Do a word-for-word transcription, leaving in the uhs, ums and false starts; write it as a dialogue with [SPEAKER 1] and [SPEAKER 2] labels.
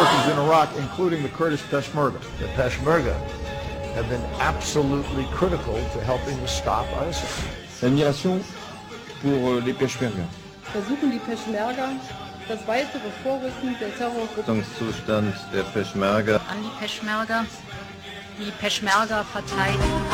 [SPEAKER 1] forces in Iraq, including the Kurdish Peshmerga.
[SPEAKER 2] The Peshmerga have been absolutely critical to helping to stop ISIL.
[SPEAKER 3] L'admiration pour les Peshmerga.
[SPEAKER 4] Versuchen die Peschmerga das weitere Vorrücken der Terrorgruppe
[SPEAKER 5] Zustand der Peschmerga
[SPEAKER 6] an die Peschmerga, die Peschmerga verteidigen.